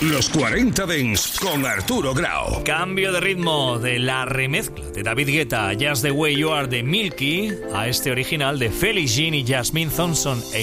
Los 40 Dents con Arturo Grau. Cambio de ritmo de la remezcla de David Guetta, Just the Way You Are de Milky, a este original de Felix Jean y Jasmine Thompson.